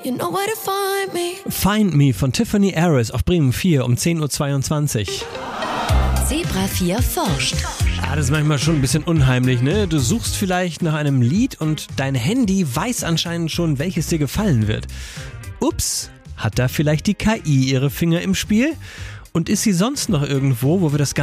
You know where to find me. Find Me von Tiffany Harris auf Bremen 4 um 10.22 Uhr. Zebra 4 forscht. Das ist manchmal schon ein bisschen unheimlich, ne? Du suchst vielleicht nach einem Lied und dein Handy weiß anscheinend schon, welches dir gefallen wird. Ups, hat da vielleicht die KI ihre Finger im Spiel? Und ist sie sonst noch irgendwo, wo wir das